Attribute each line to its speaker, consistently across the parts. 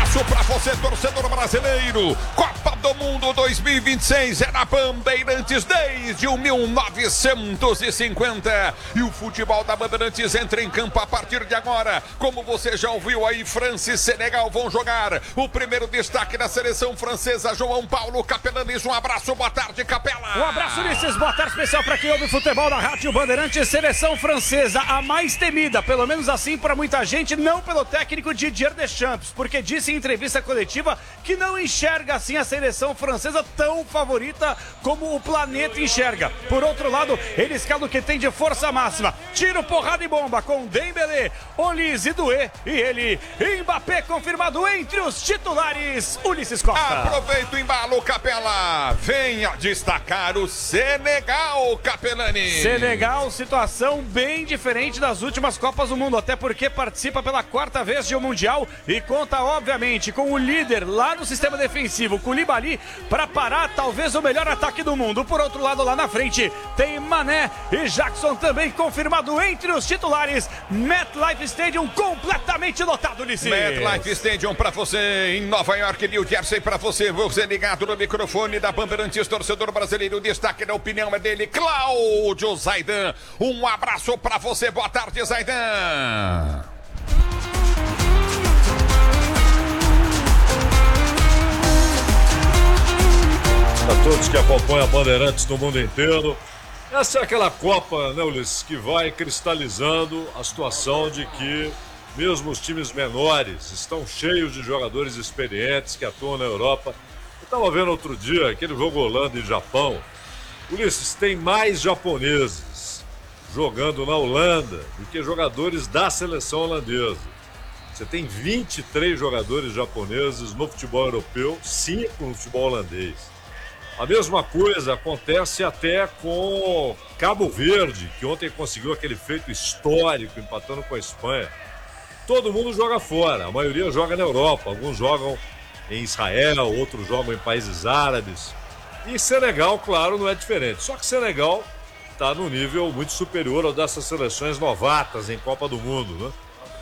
Speaker 1: abraço pra você, torcedor brasileiro. Copa do Mundo 2026 é na Bandeirantes desde 1950. E o futebol da Bandeirantes entra em campo a partir de agora. Como você já ouviu aí, França e Senegal vão jogar. O primeiro destaque da seleção francesa, João Paulo Capelanes. Um abraço, boa tarde, Capela.
Speaker 2: Um abraço, Ulisses, boa tarde especial para quem ouve futebol na Rádio Bandeirantes. Seleção francesa, a mais temida, pelo menos assim para muita gente, não pelo técnico Didier Deschamps, porque disse em entrevista coletiva que não enxerga assim a seleção francesa tão favorita como o planeta enxerga. Por outro lado, ele escala o que tem de força máxima. Tiro, porrada e bomba com Dembélé, Olise, Doué e ele, Mbappé, confirmado entre os titulares. Ulisses Costa.
Speaker 1: Aproveita o embalo, Capela. Venha destacar o Senegal, Capelani.
Speaker 2: Senegal, situação bem diferente das últimas Copas do Mundo, até porque participa pela quarta vez de um Mundial e conta, obviamente, com o líder lá no sistema defensivo, Koulibaly, para parar talvez o melhor ataque do mundo. Por outro lado, lá na frente, tem Mané e Jackson também confirmado entre os titulares. MetLife Stadium completamente lotado, Ulisses.
Speaker 1: MetLife Stadium para você em Nova York, New Jersey, para você ligado no microfone da Bandeirantes, torcedor brasileiro. O destaque da opinião é dele, Cláudio Zaidan. Um abraço para você, boa tarde, Zaidan.
Speaker 3: A todos que acompanham a Bandeirantes no mundo inteiro. Essa é aquela Copa, né, Ulisses, que vai cristalizando a situação de que mesmo os times menores estão cheios de jogadores experientes que atuam na Europa. Eu estava vendo outro dia aquele jogo Holanda e Japão. Ulisses, tem mais japoneses jogando na Holanda do que jogadores da seleção holandesa. Você tem 23 jogadores japoneses no futebol europeu, 5 no futebol holandês. A mesma coisa acontece até com Cabo Verde, que ontem conseguiu aquele feito histórico, empatando com a Espanha. Todo mundo joga fora, a maioria joga na Europa, alguns jogam em Israel, outros jogam em países árabes. E Senegal, claro, não é diferente. Só que Senegal está no nível muito superior ao dessas seleções novatas em Copa do Mundo, né?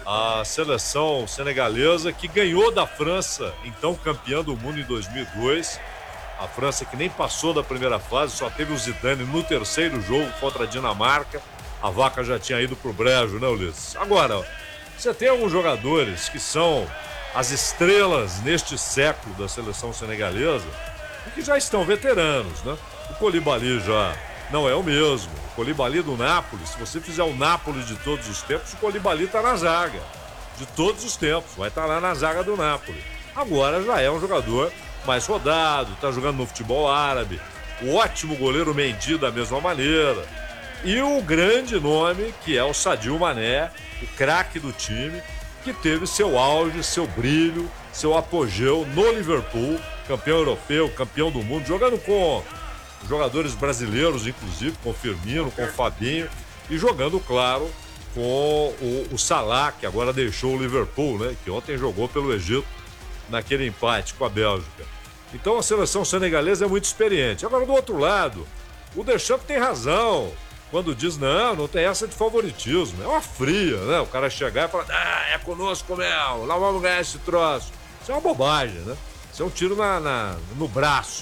Speaker 3: A seleção senegalesa que ganhou da França, então campeã do mundo em 2002. A França que nem passou da primeira fase, só teve o Zidane no terceiro jogo contra a Dinamarca. A vaca já tinha ido pro brejo, né, Ulisses? Agora, você tem alguns jogadores que são as estrelas neste século da seleção senegalesa e que já estão veteranos, né? O Koulibaly já não é o mesmo. O Koulibaly do Napoli, se você fizer o Napoli de todos os tempos, o Koulibaly está na zaga. De todos os tempos, vai estar lá na zaga do Napoli. Agora já é um jogador mais rodado, está jogando no futebol árabe. O ótimo goleiro Mendy da mesma maneira. E o grande nome que é o Sadio Mané, o craque do time, que teve seu auge, seu brilho, seu apogeu no Liverpool, campeão europeu, campeão do mundo, jogando com jogadores brasileiros, inclusive, com o Firmino, com o Fabinho, e jogando, claro, com o Salah, que agora deixou o Liverpool, né? Que ontem jogou pelo Egito naquele empate com a Bélgica. Então a seleção senegalesa é muito experiente. Agora, do outro lado, o Deschamps tem razão quando diz, não tem essa de favoritismo. É uma fria, né? O cara chegar e falar, é conosco mesmo, lá vamos ganhar esse troço. Isso é uma bobagem, né? Isso é um tiro no braço.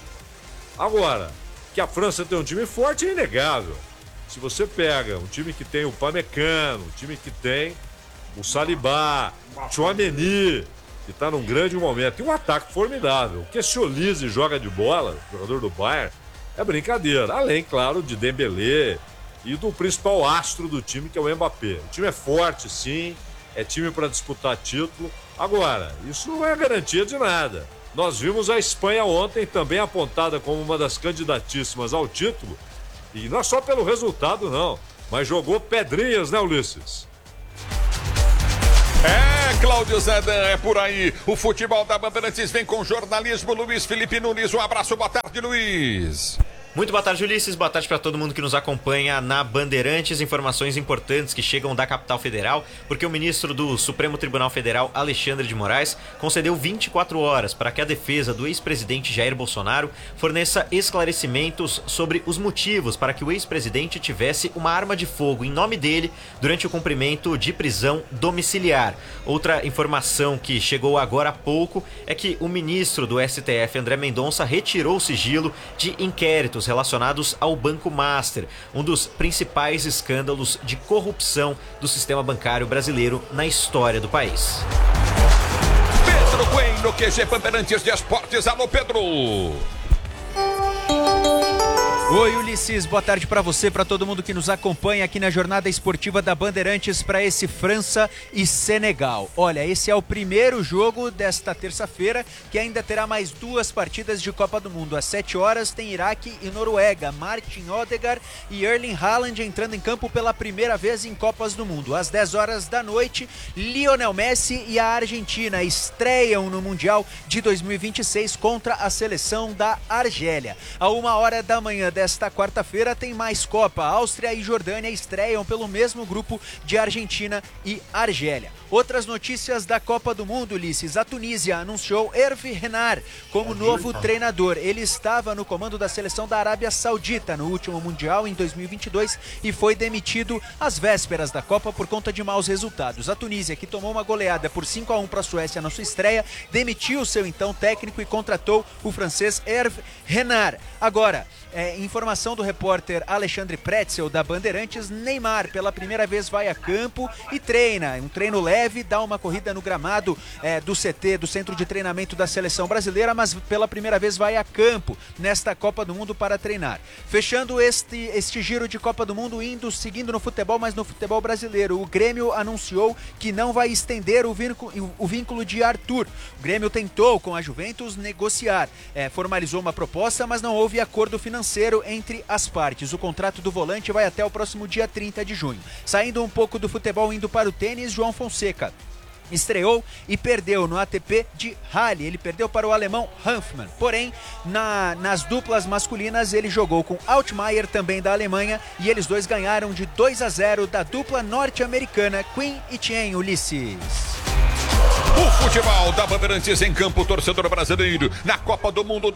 Speaker 3: Agora, que a França tem um time forte é inegável. Se você pega um time que tem o Pamecano, um time que tem o Saliba, Tchouaméni, que está num grande momento, e um ataque formidável. O que esse Olise joga de bola, jogador do Bayern, é brincadeira. Além, claro, de Dembélé e do principal astro do time, que é o Mbappé. O time é forte, sim, é time para disputar título. Agora, isso não é garantia de nada. Nós vimos a Espanha ontem também apontada como uma das candidatíssimas ao título, e não é só pelo resultado, não, mas jogou pedrinhas, né, Ulisses?
Speaker 1: Cláudio Zaidan, é por aí. O futebol da Bandeirantes vem com jornalismo. Luiz Felipe Nunes, um abraço, boa tarde, Luiz.
Speaker 4: Muito boa tarde, Ulisses. Boa tarde para todo mundo que nos acompanha na Bandeirantes. Informações importantes que chegam da capital federal, porque o ministro do Supremo Tribunal Federal, Alexandre de Moraes, concedeu 24 horas para que a defesa do ex-presidente Jair Bolsonaro forneça esclarecimentos sobre os motivos para que o ex-presidente tivesse uma arma de fogo em nome dele durante o cumprimento de prisão domiciliar. Outra informação que chegou agora há pouco é que o ministro do STF, André Mendonça, retirou o sigilo de inquéritos relacionados ao Banco Master, um dos principais escândalos de corrupção do sistema bancário brasileiro na história do país.
Speaker 1: Pedro Bueno, QG Bandeirantes de Esportes. Alô, Pedro!
Speaker 5: Oi, Ulisses, boa tarde para você, para todo mundo que nos acompanha aqui na jornada esportiva da Bandeirantes para esse França e Senegal. Olha, esse é o primeiro jogo desta terça-feira, que ainda terá mais 2 partidas de Copa do Mundo. Às 7 horas tem Iraque e Noruega, Martin Odegaard e Erling Haaland entrando em campo pela primeira vez em Copas do Mundo. Às 10 horas da noite, Lionel Messi e a Argentina estreiam no Mundial de 2026 contra a seleção da Argélia. À 1h da manhã desta quarta-feira tem mais Copa. Áustria e Jordânia estreiam pelo mesmo grupo de Argentina e Argélia. Outras notícias da Copa do Mundo, Ulisses. A Tunísia anunciou Hervé Renard como novo treinador. Ele estava no comando da seleção da Arábia Saudita no último Mundial em 2022 e foi demitido às vésperas da Copa por conta de maus resultados. A Tunísia, que tomou uma goleada por 5-1 para a Suécia na sua estreia, demitiu seu então técnico e contratou o francês Hervé Renard. Agora, informação do repórter Alexandre Pretzel da Bandeirantes: Neymar pela primeira vez vai a campo e treina, um treino leve, dá uma corrida no gramado do CT, do Centro de Treinamento da Seleção Brasileira, mas pela primeira vez vai a campo nesta Copa do Mundo para treinar. Fechando este giro de Copa do Mundo, seguindo no futebol, mas no futebol brasileiro, o Grêmio anunciou que não vai estender o vínculo de Arthur. O Grêmio tentou com a Juventus negociar, formalizou uma proposta, mas não houve acordo financeiro entre as partes. O contrato do volante vai até o próximo dia 30 de junho. Saindo um pouco do futebol, indo para o tênis, João Fonseca estreou e perdeu no ATP de Halle. Ele perdeu para o alemão Hanfmann. Porém, nas duplas masculinas, ele jogou com Altmaier, também da Alemanha, e eles dois ganharam de 2-0 da dupla norte-americana Quinn e Chen. Ulisses.
Speaker 1: O futebol da Bandeirantes em campo, torcedor brasileiro, na Copa do Mundo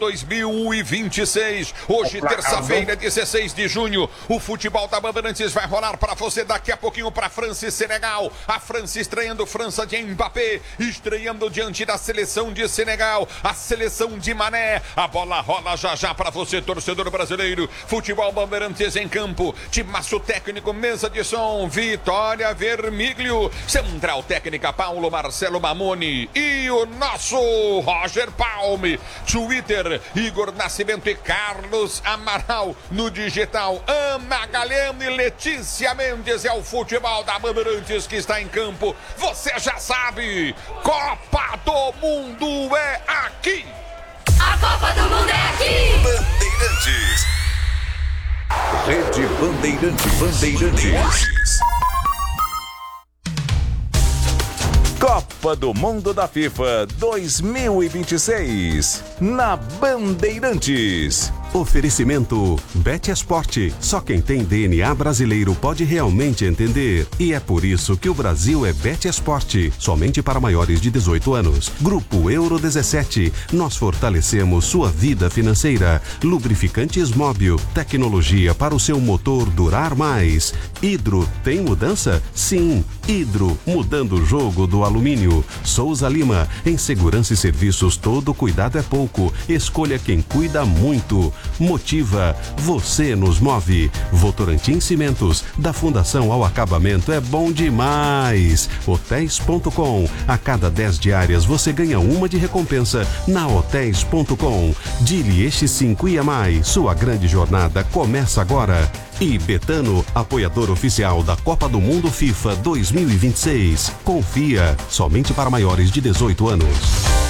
Speaker 1: 2026. Hoje, terça-feira, 16 de junho, o futebol da Bandeirantes vai rolar para você daqui a pouquinho para França e Senegal. A França estreando, França de Mbappé, estreando diante da seleção de Senegal, a seleção de Mané. A bola rola já já para você, torcedor brasileiro. Futebol Bandeirantes em campo, timaço técnico, mesa de som, Vitória Vermiglio, central técnica Paulo Marcelo Mamoni e o nosso Roger Palme, Twitter Igor Nascimento e Carlos Amaral, no digital Ana Galeno e Letícia Mendes. É o futebol da Bandeirantes que está em campo. Você já sabe, Copa do Mundo é aqui.
Speaker 6: A Copa do Mundo é aqui.
Speaker 7: Bandeirantes. Rede Bandeirantes. Copa do Mundo da FIFA 2026 na Bandeirantes.
Speaker 8: Oferecimento Bet Esporte. Só quem tem DNA brasileiro pode realmente entender. E é por isso que o Brasil é Bet Esporte. Somente para maiores de 18 anos. Grupo Euro 17. Nós fortalecemos sua vida financeira. Lubrificantes Móbil. Tecnologia para o seu motor durar mais. Hidro. Tem mudança? Sim. Hidro. Mudando o jogo do alumínio. Souza Lima. Em segurança e serviços, todo cuidado é pouco. Escolha quem cuida muito. Motiva, você nos move. Votorantim Cimentos, da fundação ao acabamento, é bom demais. Hotéis.com, a cada 10 diárias você ganha uma de recompensa na Hotéis.com. Dili X5 IMAI, sua grande jornada começa agora. E Betano, apoiador oficial da Copa do Mundo FIFA 2026. Confia, somente para maiores de 18 anos.